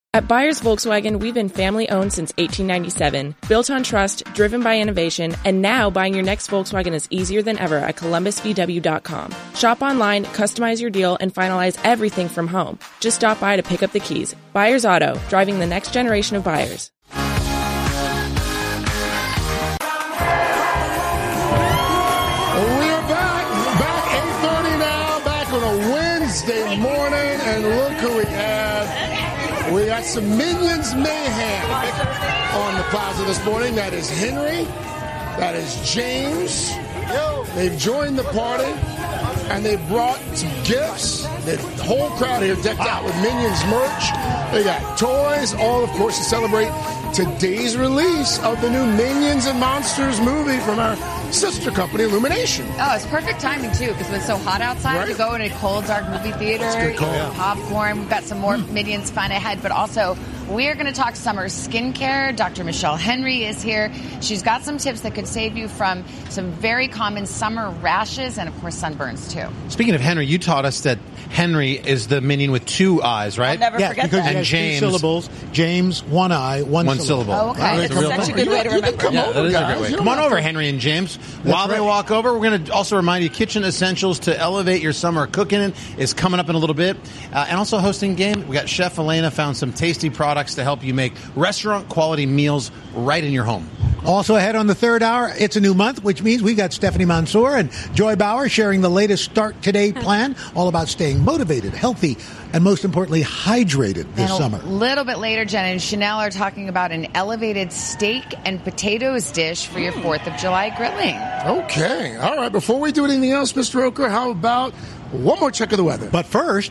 At Byers Volkswagen, we've been family-owned since 1897, built on trust, driven by innovation, and now buying your next Volkswagen is easier than ever at ColumbusVW.com. Shop online, customize your deal, and finalize everything from home. Just stop by to pick up the keys. Byers Auto, driving the next generation of buyers. We're back 8:30 now, back on a Wednesday morning, and look who we have. We got some Minions mayhem on the plaza this morning. That is Henry. That is James. They've joined the party, and they've brought some gifts. The whole crowd here decked out with Minions merch. They got toys, all, of course, to celebrate today's release of the new Minions and Monsters movie from our sister company, Illumination. Oh, it's perfect timing, too, because it's so hot outside to go in a cold, dark movie theater, eat popcorn. We've got some more Minions fun ahead, but also we're going to talk summer skincare. Dr. Michelle Henry is here. She's got some tips that could save you from some very common summer rashes and, of course, sunburns, too. Speaking of Henry, you taught us that Henry is the Minion with two eyes, right? I'll never forget that. And James, 2 syllables. James, 1 eye, 1 syllable. Oh, okay. That's such a good way to remember. That is a great way. Come on over, Henry and James. While they walk over, we're going to also remind you kitchen essentials to elevate your summer cooking is coming up in a little bit. And also hosting game. We got Chef Elena found some tasty products to help you make restaurant quality meals right in your home. Also ahead on the third hour, it's a new month, which means we got Stephanie Mansour and Joy Bauer sharing the latest Start Today plan, all about staying motivated, healthy, and most importantly, hydrated this summer. A little bit later, Jen and Chanel are talking about an elevated steak and potatoes dish for your 4th of July grilling. Okay. All right. Before we do anything else, Mr. Roker, how about one more check of the weather? But first,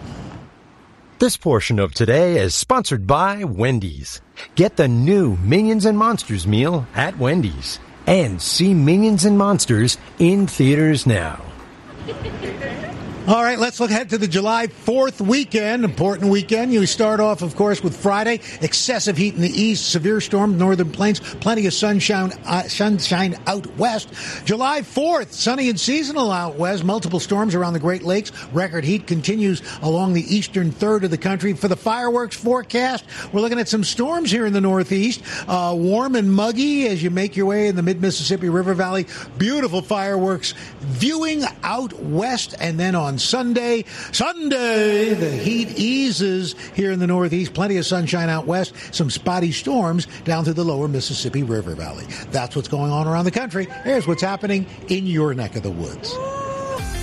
this portion of today is sponsored by Wendy's. Get the new Minions and Monsters meal at Wendy's. And see Minions and Monsters in theaters now. all right, let's look ahead to the July 4th weekend. Important weekend. You start off, of course, with Friday. Excessive heat in the east, severe storm, northern plains, plenty of sunshine out west. July 4th, sunny and seasonal out west. Multiple storms around the Great Lakes. Record heat continues along the eastern third of the country. For the fireworks forecast, we're looking at some storms here in the northeast. Warm and muggy as you make your way in the mid-Mississippi River Valley. Beautiful fireworks viewing out west, and then on Sunday, the heat eases here in the northeast. Plenty of sunshine out west. Some spotty storms down through the lower Mississippi River Valley. That's what's going on around the country. Here's what's happening in your neck of the woods.